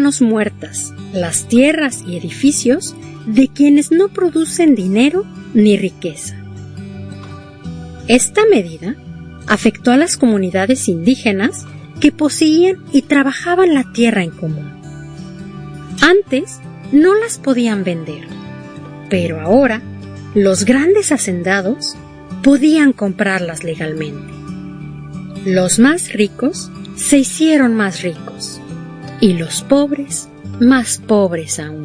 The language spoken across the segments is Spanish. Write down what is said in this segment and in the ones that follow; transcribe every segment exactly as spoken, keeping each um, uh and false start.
manos muertas las tierras y edificios de quienes no producen dinero ni riqueza. Esta medida afectó a las comunidades indígenas que poseían y trabajaban la tierra en común. Antes no las podían vender, pero ahora los grandes hacendados podían comprarlas legalmente. Los más ricos se hicieron más ricos y los pobres más pobres aún.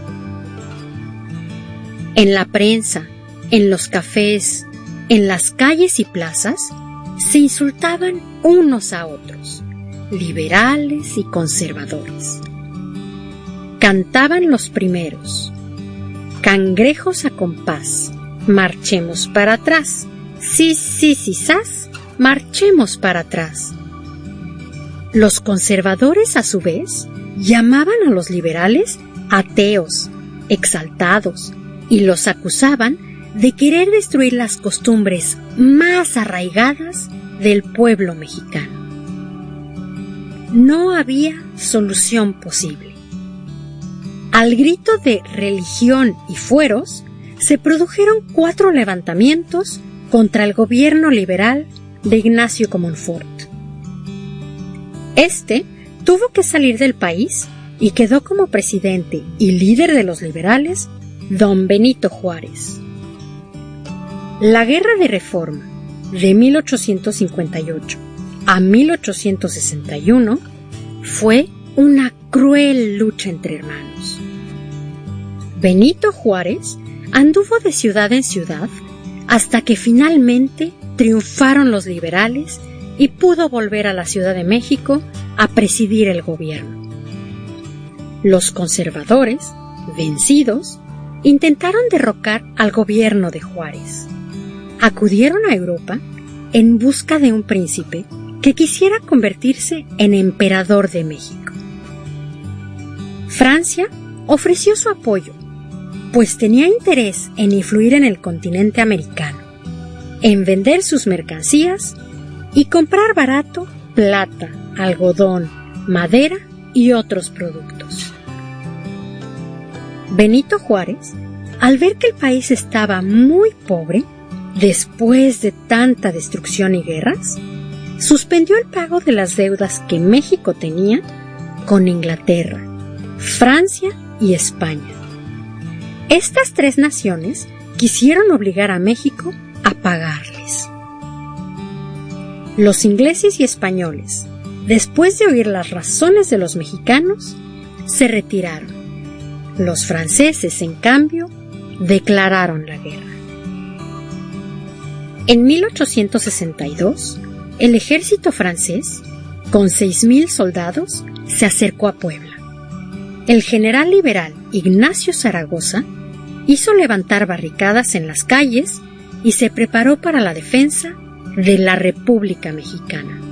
En la prensa, en los cafés, en las calles y plazas, se insultaban unos a otros, liberales y conservadores. Cantaban los primeros: cangrejos a compás, marchemos para atrás, sí, sí, sí, sas, marchemos para atrás. Los conservadores, a su vez, llamaban a los liberales ateos, exaltados, y los acusaban de querer destruir las costumbres más arraigadas del pueblo mexicano. No había solución posible. Al grito de religión y fueros, se produjeron cuatro levantamientos contra el gobierno liberal de Ignacio Comonfort. Este tuvo que salir del país y quedó como presidente y líder de los liberales don Benito Juárez. La Guerra de Reforma de mil ochocientos cincuenta y ocho a mil ochocientos sesenta y uno fue una cruel lucha entre hermanos. Benito Juárez anduvo de ciudad en ciudad hasta que finalmente triunfaron los liberales y pudo volver a la Ciudad de México a presidir el gobierno. Los conservadores, vencidos, intentaron derrocar al gobierno de Juárez. Acudieron a Europa en busca de un príncipe que quisiera convertirse en emperador de México. Francia ofreció su apoyo, pues tenía interés en influir en el continente americano, en vender sus mercancías y comprar barato plata, algodón, madera y otros productos. Benito Juárez, al ver que el país estaba muy pobre, después de tanta destrucción y guerras, suspendió el pago de las deudas que México tenía con Inglaterra, Francia y España. Estas tres naciones quisieron obligar a México a pagarles. Los ingleses y españoles, después de oír las razones de los mexicanos, se retiraron. Los franceses, en cambio, declararon la guerra. En mil ochocientos sesenta y dos, el ejército francés, con seis mil soldados, se acercó a Puebla. El general liberal Ignacio Zaragoza hizo levantar barricadas en las calles y se preparó para la defensa de la República Mexicana.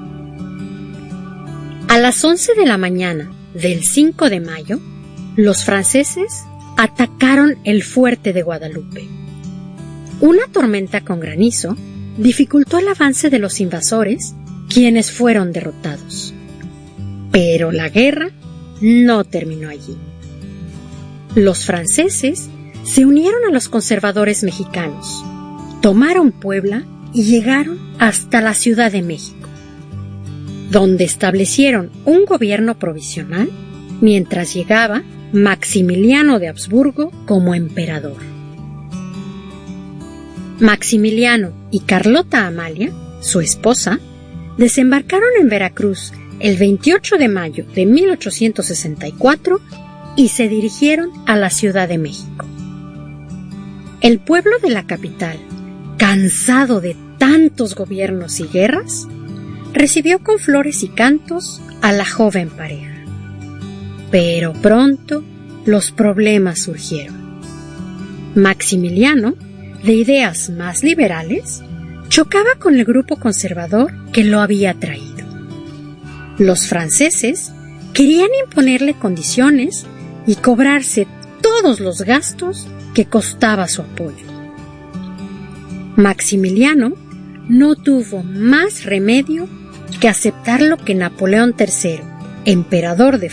A las once de la mañana del cinco de mayo, los franceses atacaron el fuerte de Guadalupe. Una tormenta con granizo dificultó el avance de los invasores, quienes fueron derrotados. Pero la guerra no terminó allí. Los franceses se unieron a los conservadores mexicanos, tomaron Puebla y llegaron hasta la Ciudad de México, donde establecieron un gobierno provisional mientras llegaba Maximiliano de Habsburgo como emperador. Maximiliano y Carlota Amalia, su esposa, desembarcaron en Veracruz el veintiocho de mayo de mil ochocientos sesenta y cuatro y se dirigieron a la Ciudad de México. El pueblo de la capital, cansado de tantos gobiernos y guerras, recibió con flores y cantos a la joven pareja. Pero pronto los problemas surgieron. Maximiliano, de ideas más liberales, chocaba con el grupo conservador que lo había traído. Los franceses querían imponerle condiciones y cobrarse todos los gastos que costaba su apoyo. Maximiliano no tuvo más remedio que aceptar lo que Napoleón tercero, emperador de